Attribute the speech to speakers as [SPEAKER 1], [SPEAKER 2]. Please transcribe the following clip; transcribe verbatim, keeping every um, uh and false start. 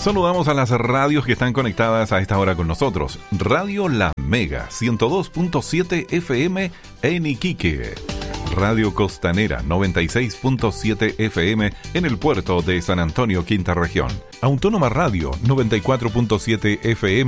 [SPEAKER 1] Saludamos a las radios que están conectadas a esta hora con nosotros. Radio La Mega, ciento dos punto siete F M en Iquique. Radio Costanera, noventa y seis punto siete F M en el puerto de San Antonio, Quinta Región. Autónoma Radio, noventa y cuatro punto siete F M